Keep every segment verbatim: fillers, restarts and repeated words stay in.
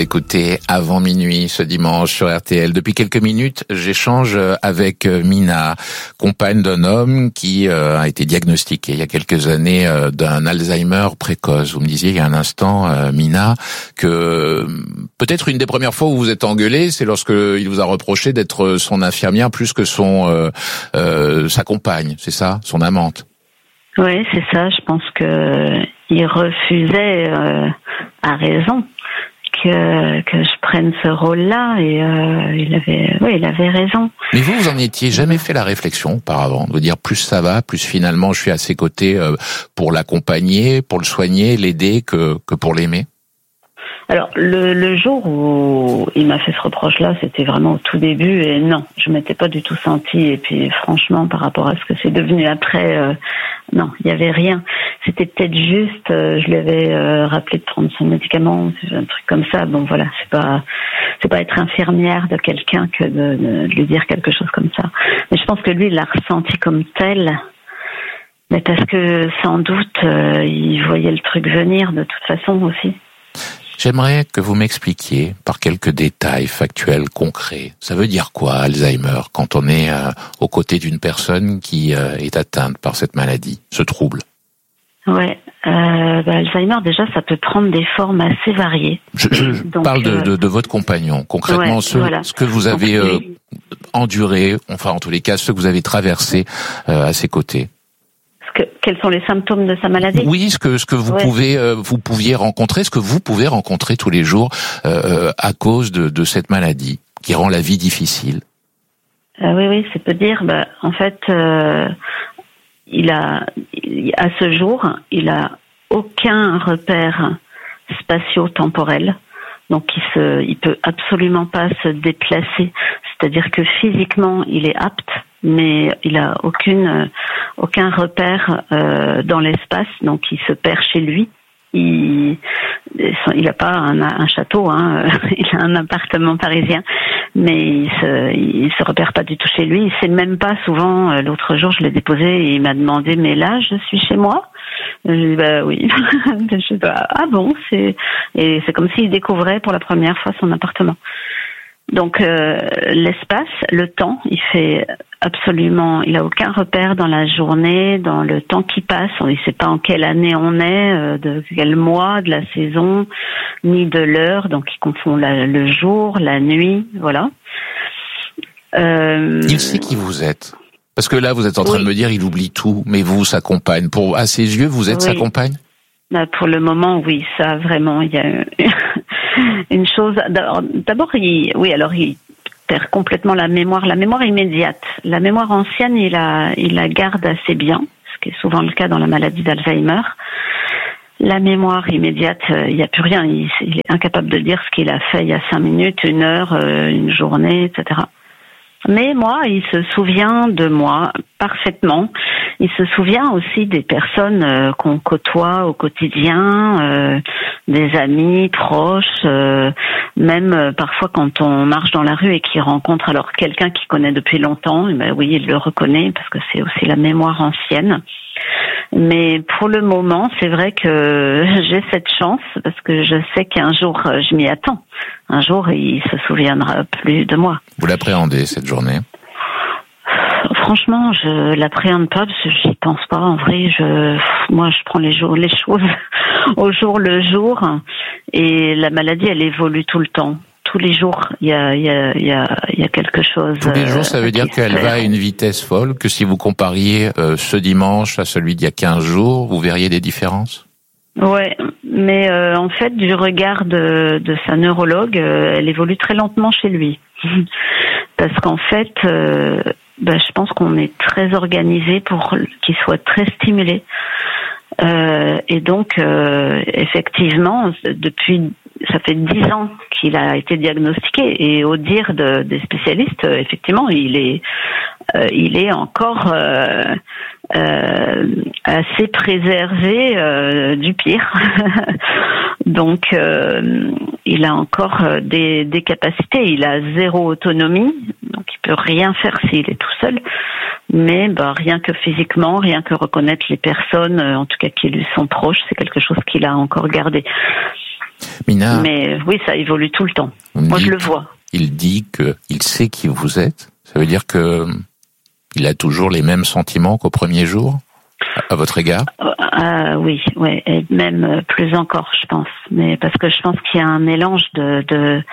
écoutez Avant minuit ce dimanche sur R T L. Depuis quelques minutes, j'échange avec Mina, compagne d'un homme qui a été diagnostiqué il y a quelques années d'un Alzheimer précoce. Vous me disiez il y a un instant, Mina, que peut-être une des premières fois où vous êtes engueulée, c'est lorsque il vous a reproché d'être son infirmière plus que son euh, euh, sa compagne, c'est ça, son amante. Oui, c'est ça. Je pense que il refusait euh, à raison que que je prenne ce rôle-là et euh, il avait, oui, il avait raison. Mais vous, vous en étiez jamais fait la réflexion auparavant, de vous dire plus ça va, plus finalement je suis à ses côtés euh, pour l'accompagner, pour le soigner, l'aider, que que pour l'aimer. Alors, le, le jour où il m'a fait ce reproche-là, c'était vraiment au tout début, et non, je m'étais pas du tout sentie, et puis franchement, par rapport à ce que c'est devenu après, euh, non, il y avait rien. C'était peut-être juste, euh, je lui avais euh, rappelé de prendre son médicament, un truc comme ça, bon voilà, c'est pas, c'est pas être infirmière de quelqu'un que de, de lui dire quelque chose comme ça. Mais je pense que lui, il l'a ressenti comme tel, mais parce que sans doute, euh, il voyait le truc venir de toute façon aussi. J'aimerais que vous m'expliquiez par quelques détails factuels, concrets. Ça veut dire quoi, Alzheimer, quand on est euh, aux côtés d'une personne qui euh, est atteinte par cette maladie, ce trouble? Ouais, euh, bah, Alzheimer, déjà, ça peut prendre des formes assez variées. Je, je Donc, parle de, euh... de, de votre compagnon, concrètement, ouais, ce, voilà. ce que vous avez Donc, euh, oui. enduré, enfin en tous les cas, ce que vous avez traversé euh, à ses côtés. Que, quels sont les symptômes de sa maladie? Oui, ce que ce que vous ouais. pouvez euh, vous pouviez rencontrer, ce que vous pouvez rencontrer tous les jours euh, à cause de, de cette maladie qui rend la vie difficile. Euh, oui, oui, c'est peut dire. Bah, en fait, euh, il a à ce jour, il a aucun repère spatio-temporel. Donc, il se, il peut absolument pas se déplacer. C'est-à-dire que physiquement, il est apte, mais il a aucune, aucun repère euh, dans l'espace. Donc, il se perd chez lui. Il, il a pas un, un château, hein. Il a un appartement parisien, mais il se, il se repère pas du tout chez lui. Il sait même pas. Souvent, l'autre jour, je l'ai déposé et il m'a demandé, mais là, je suis chez moi. Je dis bah oui. Je sais pas. Ah bon, c'est et c'est comme s'il découvrait pour la première fois son appartement. Donc euh, l'espace, le temps, il fait absolument, il a aucun repère dans la journée, dans le temps qui passe. Il sait pas en quelle année on est, euh, de quel mois, de la saison, ni de l'heure. Donc il confond la, le jour, la nuit, voilà. Euh... Il sait qui vous êtes. Parce que là, vous êtes en train oui. de me dire, il oublie tout, mais vous, sa compagne. Pour, à ses yeux, vous êtes oui. sa compagne? Bah, pour le moment, oui, ça, vraiment, il y a une chose. D'abord, il, oui, alors, il perd complètement la mémoire, la mémoire immédiate. La mémoire ancienne, il la, il la garde assez bien, ce qui est souvent le cas dans la maladie d'Alzheimer. La mémoire immédiate, il n'y a plus rien. Il, il est incapable de dire ce qu'il a fait il y a cinq minutes, une heure, une journée, et cetera. Mais moi, il se souvient de moi parfaitement. Il se souvient aussi des personnes euh, qu'on côtoie au quotidien, euh, des amis proches, euh, même euh, parfois quand on marche dans la rue et qu'il rencontre alors quelqu'un qu'il connaît depuis longtemps, et ben oui, il le reconnaît parce que c'est aussi la mémoire ancienne. Mais pour le moment, c'est vrai que j'ai cette chance parce que je sais qu'un jour, je m'y attends. Un jour, il se souviendra plus de moi. Vous l'appréhendez, cette journée? Franchement, je l'appréhende pas parce que j'y pense pas. En vrai, je, moi, je prends les jours, les choses au jour le jour. Et la maladie, elle évolue tout le temps. Tous les jours, il y a, il y a, il y a, il y a quelque chose. Tous les jours, ça veut dire qu'elle va à une vitesse folle, que si vous compariez euh, ce dimanche à celui d'il y a quinze jours, vous verriez des différences? Ouais, mais euh, en fait, du regard de, de sa neurologue, euh, elle évolue très lentement chez lui. Parce qu'en fait, euh, bah, je pense qu'on est très organisé pour qu'il soit très stimulé. Euh, et donc, euh, effectivement, depuis, ça fait dix ans qu'il a été diagnostiqué, et au dire de, des spécialistes, effectivement, il est, euh, il est encore euh, euh, assez préservé euh, du pire. Donc, euh, il a encore des, des capacités. Il a zéro autonomie, donc il peut rien faire s'il est tout seul. Mais bah, rien que physiquement, rien que reconnaître les personnes, en tout cas qui lui sont proches, c'est quelque chose qu'il a encore gardé. Mina, mais oui, ça évolue tout le temps. Moi, je le vois. Il dit que il sait qui vous êtes. Ça veut dire que il a toujours les mêmes sentiments qu'au premier jour à votre égard. Euh, oui, ouais, et même plus encore, je pense. Mais parce que je pense qu'il y a un mélange de, de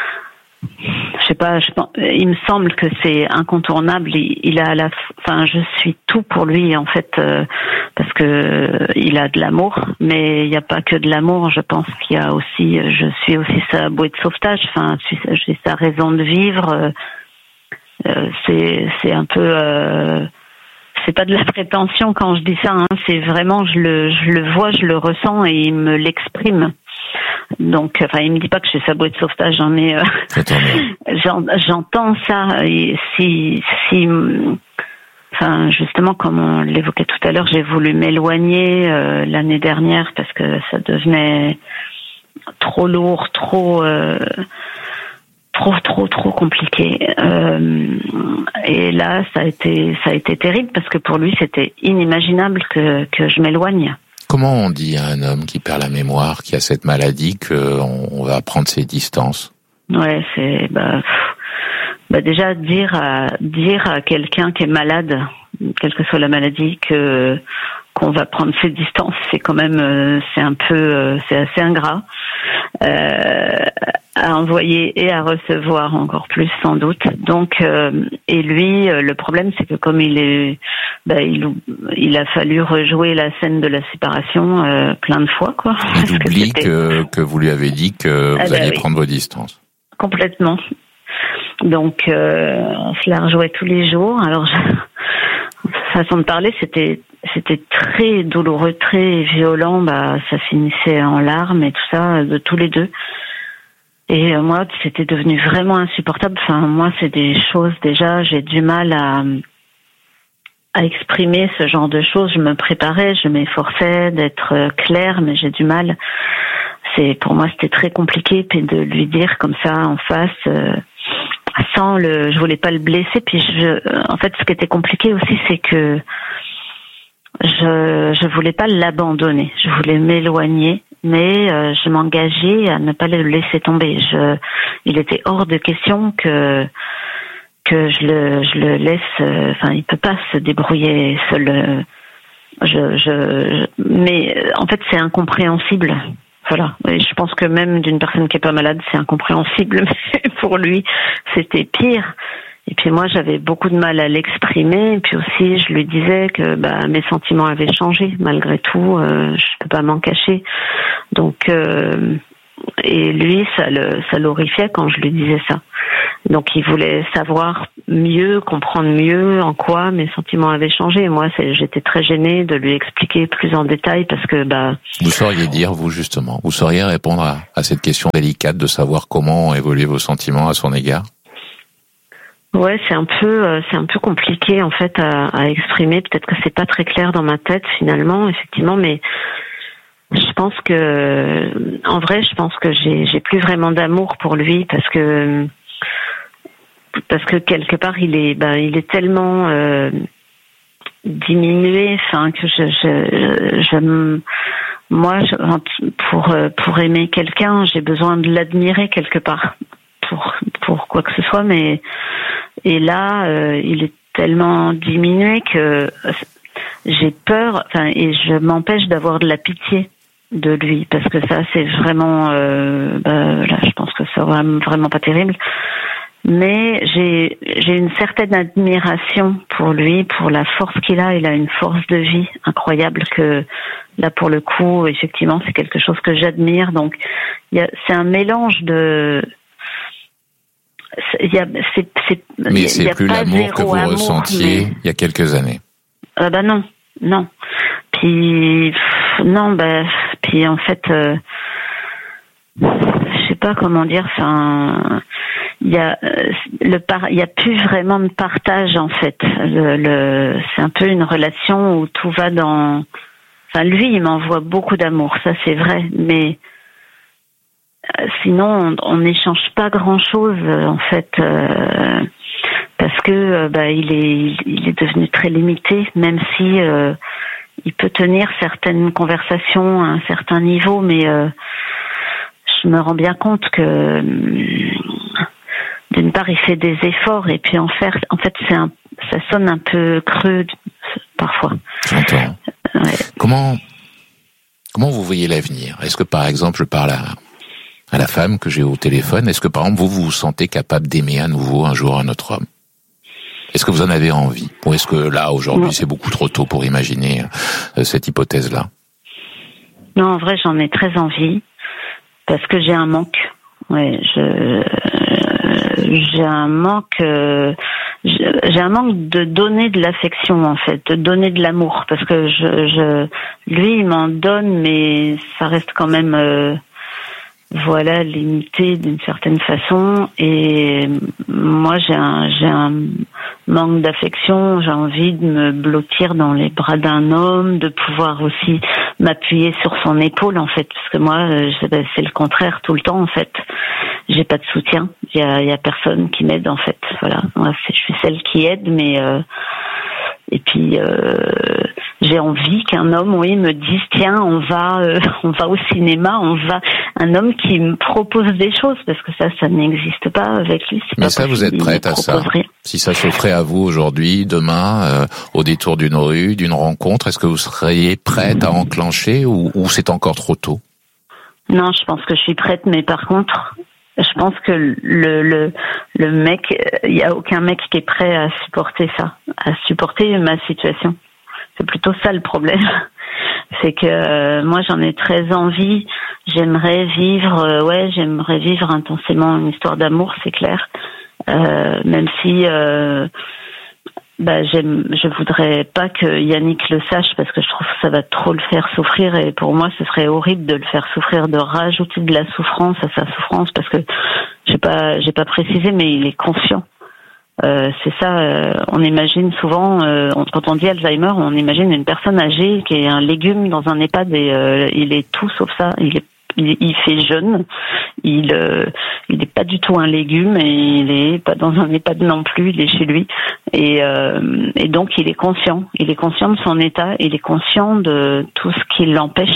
je sais pas, je pense, il me semble que c'est incontournable. Il, il a la, enfin, je suis tout pour lui en fait, euh, parce que il a de l'amour, mais il n'y a pas que de l'amour. Je pense qu'il y a aussi, je suis aussi sa bouée de sauvetage. Enfin, j'ai sa raison de vivre. Euh, c'est, c'est un peu, euh, c'est pas de la prétention quand je dis ça. Hein, c'est vraiment, je le, je le vois, je le ressens et il me l'exprime. Donc, enfin, il me dit pas que je suis sa bouée de sauvetage, j'en ai, euh, j'en, j'entends ça. Et si, si, enfin, justement, comme on l'évoquait tout à l'heure, j'ai voulu m'éloigner euh, l'année dernière parce que ça devenait trop lourd, trop, euh, trop, trop, trop compliqué. Euh, et là, ça a été, ça a été terrible parce que pour lui, c'était inimaginable que que je m'éloigne. Comment on dit à un homme qui perd la mémoire, qui a cette maladie, qu'on on va prendre ses distances? Ouais, c'est bah, bah déjà dire à dire à quelqu'un qui est malade, quelle que soit la maladie, que qu'on va prendre ses distances, c'est quand même euh, c'est un peu euh, c'est assez ingrat euh, à envoyer et à recevoir encore plus sans doute. Donc euh, et lui euh, le problème c'est que comme il est bah, il il a fallu rejouer la scène de la séparation euh, plein de fois quoi. Il oublie que, que que vous lui avez dit que ah vous bah alliez oui. prendre vos distances. Complètement. Donc euh, on se la rejouait tous les jours. Alors je... façon de parler, c'était c'était très douloureux, très violent. Bah, ça finissait en larmes et tout ça de tous les deux. Et euh, moi, c'était devenu vraiment insupportable. Enfin, moi, c'est des choses déjà. J'ai du mal à à exprimer ce genre de choses. Je me préparais, je m'efforçais d'être claire, mais j'ai du mal. C'est pour moi, c'était très compliqué. Puis de lui dire comme ça en face. Euh, sans le, je voulais pas le blesser. Puis je, en fait, ce qui était compliqué aussi, c'est que je, je voulais pas l'abandonner. Je voulais m'éloigner, mais euh, je m'engageais à ne pas le laisser tomber. Je, il était hors de question que que je le, je le laisse. Euh, enfin, il peut pas se débrouiller seul. Euh, je, je, mais euh, en fait, c'est incompréhensible. Voilà. Et je pense que même d'une personne qui est pas malade, c'est incompréhensible. Mais pour lui, c'était pire. Et puis moi, j'avais beaucoup de mal à l'exprimer. Et puis aussi, je lui disais que bah, mes sentiments avaient changé. Malgré tout, euh, je peux pas m'en cacher. Donc, euh, et lui, ça le, ça l'horrifiait quand je lui disais ça. Donc, il voulait savoir mieux, comprendre mieux en quoi mes sentiments avaient changé. Et moi, c'est, j'étais très gênée de lui expliquer plus en détail parce que bah. Vous sauriez dire, vous justement, vous sauriez répondre à, à cette question délicate de savoir comment ont évolué vos sentiments à son égard? Ouais, c'est un peu, c'est un peu compliqué en fait à, à exprimer. Peut-être que c'est pas très clair dans ma tête finalement, effectivement, mais je pense que, en vrai, je pense que j'ai, j'ai plus vraiment d'amour pour lui parce que, parce que quelque part il est, ben, il est tellement euh, diminué, enfin que je, je, je, moi, je, pour pour aimer quelqu'un, j'ai besoin de l'admirer quelque part pour pour quoi que ce soit, mais et là, euh, il est tellement diminué que j'ai peur, enfin, et je m'empêche d'avoir de la pitié de lui, parce que ça, c'est vraiment, euh, bah, là, je pense que ça va vraiment pas terrible. Mais j'ai j'ai une certaine admiration pour lui, pour la force qu'il a. Il a une force de vie incroyable que, là, pour le coup, effectivement, c'est quelque chose que j'admire. Donc, il y a, c'est un mélange de... Il y a, c'est, c'est, mais c'est il y a plus pas l'amour que vous amour, ressentiez mais... il y a quelques années. Ah bah non, non. Puis pff, non, bah puis en fait, euh, je sais pas comment dire. Enfin, il y a euh, le par, il y a plus vraiment de partage en fait. Le, le, c'est un peu une relation où tout va dans. Enfin, lui, il m'envoie beaucoup d'amour, ça c'est vrai, mais sinon, on n'échange pas grand-chose en fait, euh, parce que euh, bah, il est, il est devenu très limité, même si euh, il peut tenir certaines conversations à un certain niveau, mais euh, je me rends bien compte que d'une part, il fait des efforts et puis en faire, en fait, c'est un, ça sonne un peu creux parfois. J'entends. Ouais. Comment, comment vous voyez l'avenir? Est-ce que, par exemple, je parle à, à la femme que j'ai au téléphone, est-ce que, par exemple, vous vous, vous sentez capable d'aimer à nouveau un jour un autre homme? Est-ce que vous en avez envie? Ou est-ce que là, aujourd'hui, non. c'est beaucoup trop tôt pour imaginer euh, cette hypothèse-là? Non, en vrai, j'en ai très envie parce que j'ai un manque. Ouais, je, j'ai un manque, euh, j'ai un manque de donner de l'affection en fait, de donner de l'amour, parce que je, je lui il m'en donne, mais ça reste quand même, euh, voilà, limité d'une certaine façon. Et moi j'ai un, j'ai un manque d'affection, j'ai envie de me blottir dans les bras d'un homme, de pouvoir aussi m'appuyer sur son épaule en fait, parce que moi c'est le contraire tout le temps en fait. J'ai pas de soutien, il y a, il y a personne qui m'aide en fait. Voilà, moi je suis celle qui aide, mais euh, et puis euh, j'ai envie qu'un homme, oui, me dise tiens, on va, euh, on va au cinéma, on va. Un homme qui me propose des choses, parce que ça, ça n'existe pas avec lui. Mais ça, vous êtes prête à ça? Rien. Si ça s'offrait à vous aujourd'hui, demain, euh, au détour d'une rue, d'une rencontre, est-ce que vous seriez prête à enclencher ou, ou c'est encore trop tôt? Non, je pense que je suis prête, mais par contre, je pense que le le le mec, il y a aucun mec qui est prêt à supporter ça, à supporter ma situation. C'est plutôt ça le problème. C'est que euh, moi j'en ai très envie, j'aimerais vivre, euh, ouais, j'aimerais vivre intensément une histoire d'amour, c'est clair. Euh, même si euh, bah j'aime, je voudrais pas que Yannick le sache parce que je trouve que ça va trop le faire souffrir et pour moi ce serait horrible de le faire souffrir, de rajouter de la souffrance à sa souffrance parce que j'ai pas, j'ai pas précisé mais il est conscient. Euh, c'est ça, euh, on imagine souvent, euh, on, quand on dit Alzheimer, on imagine une personne âgée qui est un légume dans un EHPAD et euh, il est tout sauf ça, il est il, il fait jeune, il euh, il n'est pas du tout un légume et il est pas dans un EHPAD non plus, il est chez lui et, euh, et donc il est conscient, il est conscient de son état, il est conscient de tout ce qui l'empêche.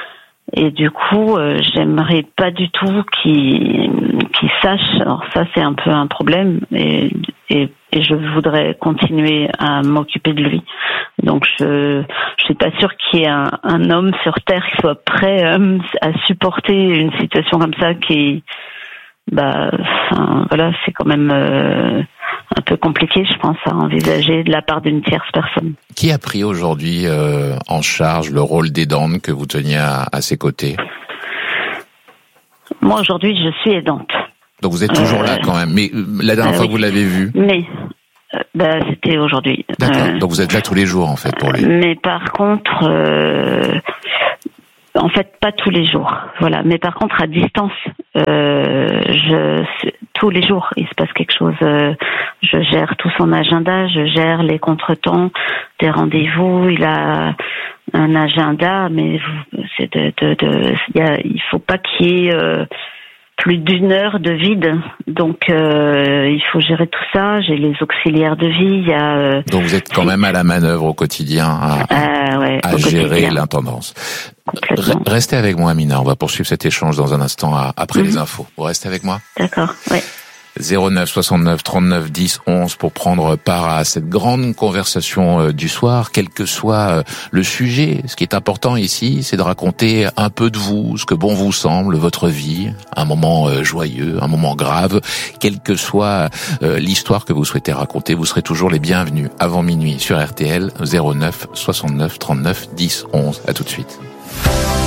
Et du coup, euh, j'aimerais pas du tout qu'il qu'il sache. Alors ça, c'est un peu un problème, et, et, et je voudrais continuer à m'occuper de lui. Donc je je suis pas sûre qu'il y ait un, un homme sur terre qui soit prêt euh, à supporter une situation comme ça qui, bah, enfin voilà, c'est quand même euh, un peu compliqué, je pense, à envisager de la part d'une tierce personne. Qui a pris aujourd'hui euh, en charge le rôle d'aidante que vous teniez à, à ses côtés? Moi, aujourd'hui, je suis aidante. Donc vous êtes toujours euh, là quand même. Mais la dernière euh, fois oui. que vous l'avez vu? Mais euh, bah, c'était aujourd'hui. D'accord. Euh, Donc vous êtes là tous les jours en fait pour lui. Mais par contre, euh, en fait, pas tous les jours. Voilà. Mais par contre, à distance, euh, je tous les jours, il se passe quelque chose. Euh, je gère tout son agenda, je gère les contretemps des rendez-vous. Il a un agenda, mais c'est de, de, de, y a, il faut pas qu'il y ait euh, plus d'une heure de vide. Donc, euh, il faut gérer tout ça. J'ai les auxiliaires de vie. Il y a. Euh, Donc, vous êtes quand même à la manœuvre au quotidien à, euh, ouais, à au gérer quotidien. l'intendance. Re- restez avec moi, Mina. On va poursuivre cet échange dans un instant à, après mm-hmm. les infos. Vous restez avec moi? D'accord. Ouais. zéro neuf soixante-neuf trente-neuf dix onze pour prendre part à cette grande conversation euh, du soir, quel que soit euh, le sujet. Ce qui est important ici, c'est de raconter un peu de vous, ce que bon vous semble, votre vie, un moment euh, joyeux, un moment grave, quelle que soit euh, l'histoire que vous souhaitez raconter, vous serez toujours les bienvenus avant minuit sur R T L. Zéro neuf soixante-neuf trente-neuf dix onze. À tout de suite.